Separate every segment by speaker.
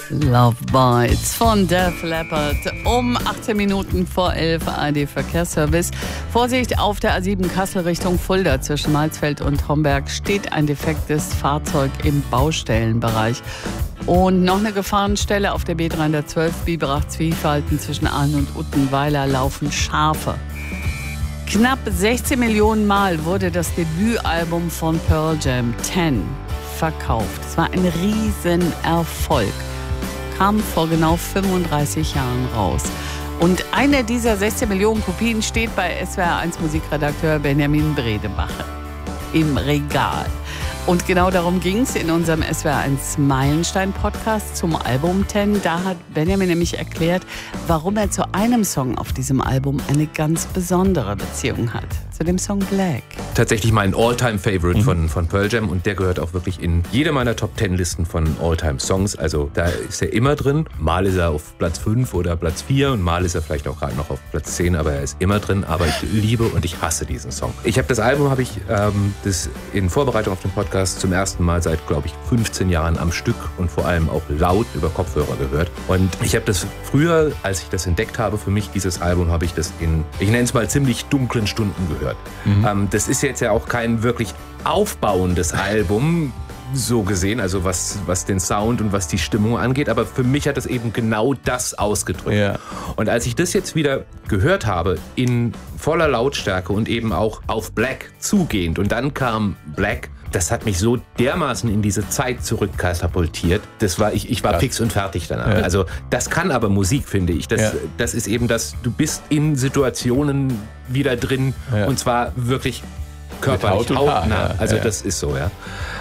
Speaker 1: Love Bites von Def Leppard um 18 Minuten vor 11 ARD Verkehrsservice. Vorsicht, auf der A7 Kassel Richtung Fulda zwischen Malsfeld und Homberg steht ein defektes Fahrzeug im Baustellenbereich. Und noch eine Gefahrenstelle auf der B312 Biberach-Zwiefalten zwischen Aalen und Uttenweiler laufen Schafe. Knapp 16 Millionen Mal wurde das Debütalbum von Pearl Jam 10 verkauft. Es war ein Riesenerfolg. Kam vor genau 35 Jahren raus. Und eine dieser 16 Millionen Kopien steht bei SWR1 Musikredakteur Benjamin Bredebache im Regal. Und genau darum ging es in unserem SWR1 Meilenstein-Podcast zum Album 10. Da hat Benjamin nämlich erklärt, warum er zu einem Song auf diesem Album eine ganz besondere Beziehung hat. Zu dem Song Black.
Speaker 2: Tatsächlich mein All-Time-Favorite von Pearl Jam und der gehört auch wirklich in jede meiner Top-10-Listen von All-Time-Songs. Also da ist er immer drin. Mal ist er auf Platz 5 oder Platz 4 und mal ist er vielleicht auch gerade noch auf Platz 10, aber er ist immer drin. Aber ich liebe und ich hasse diesen Song. Das Album habe ich das in Vorbereitung auf den Podcast zum ersten Mal seit, glaube ich, 15 Jahren am Stück und vor allem auch laut über Kopfhörer gehört. Und ich habe das früher, als ich das entdeckt habe, für mich dieses Album, habe ich das in, ich nenne es mal, ziemlich dunklen Stunden gehört. Das ist jetzt ja auch kein wirklich aufbauendes Album, so gesehen, also was den Sound und was die Stimmung angeht, aber für mich hat es eben genau das ausgedrückt. Ja. Und als ich das jetzt wieder gehört habe, in voller Lautstärke und eben auch auf Black zugehend und dann kam Black, das hat mich so dermaßen in diese Zeit zurückkatapultiert. Ich war fix und fertig danach. Ja. Also das kann aber Musik, finde ich. Das ist eben das, du bist in Situationen wieder drin und zwar wirklich körperlich, hautnah. Also das ist so, ja.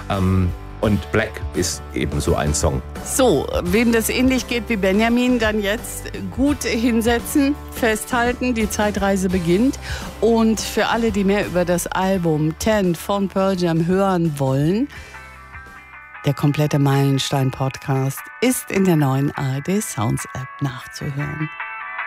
Speaker 2: Und Black ist eben so ein Song.
Speaker 1: So, wem das ähnlich geht wie Benjamin, dann jetzt gut hinsetzen, festhalten, die Zeitreise beginnt. Und für alle, die mehr über das Album 10 von Pearl Jam hören wollen, der komplette Meilenstein-Podcast ist in der neuen ARD Sounds App nachzuhören.